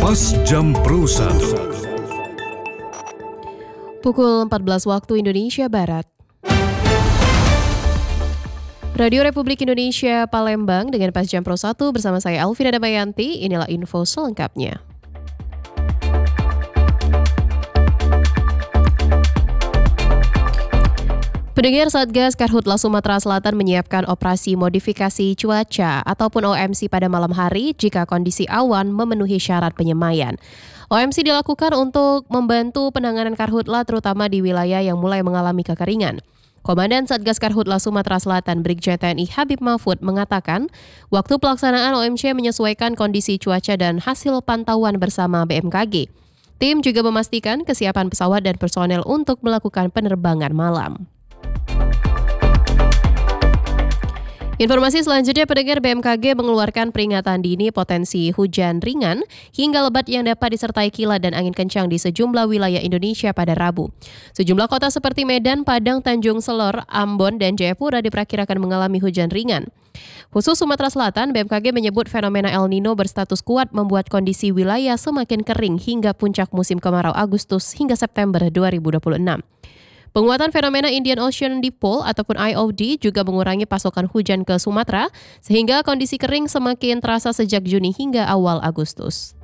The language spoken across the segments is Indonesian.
Pas Jam Pro 1. Pukul 14 waktu Indonesia Barat. Radio Republik Indonesia Palembang dengan Pas Jam Pro 1 bersama saya Alvina Damayanti. Inilah info selengkapnya. Pendengar, Satgas Karhutla Sumatera Selatan menyiapkan operasi modifikasi cuaca ataupun OMC pada malam hari jika kondisi awan memenuhi syarat penyemaian. OMC dilakukan untuk membantu penanganan Karhutla terutama di wilayah yang mulai mengalami kekeringan. Komandan Satgas Karhutla Sumatera Selatan Brigjen TNI Habib Mahfud mengatakan, waktu pelaksanaan OMC menyesuaikan kondisi cuaca dan hasil pantauan bersama BMKG. Tim juga memastikan kesiapan pesawat dan personel untuk melakukan penerbangan malam. Informasi selanjutnya, pendengar, BMKG mengeluarkan peringatan dini potensi hujan ringan hingga lebat yang dapat disertai kilat dan angin kencang di sejumlah wilayah Indonesia pada Rabu. Sejumlah kota seperti Medan, Padang, Tanjung Selor, Ambon, dan Jayapura diperkirakan mengalami hujan ringan. Khusus Sumatera Selatan, BMKG menyebut fenomena El Nino berstatus kuat membuat kondisi wilayah semakin kering hingga puncak musim kemarau Agustus hingga September 2026. Penguatan fenomena Indian Ocean Dipole ataupun IOD juga mengurangi pasokan hujan ke Sumatera, sehingga kondisi kering semakin terasa sejak Juni hingga awal Agustus.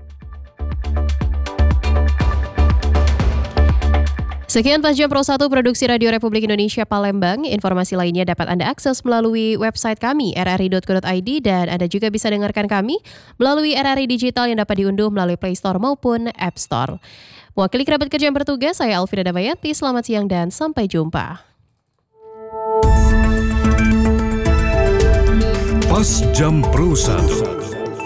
Sekian Pas Jam Pro 1 Produksi Radio Republik Indonesia Palembang. Informasi lainnya dapat Anda akses melalui website kami rri.co.id dan Anda juga bisa dengarkan kami melalui RRI Digital yang dapat diunduh melalui Play Store maupun App Store. Mewakili kerabat kerja yang bertugas, saya Alvina Damayanti. Selamat siang dan sampai jumpa. Pas Jam Pro 1.